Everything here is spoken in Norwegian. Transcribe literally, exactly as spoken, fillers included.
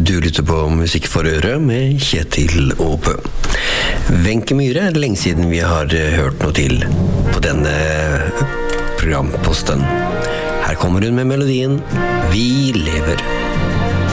Du lytter på Musikk for øret med Kjetil Åbø. Wenche Myhre, er det lenge siden vi har hørt noe til på denne programposten. Her kommer hun med melodien Vi lever.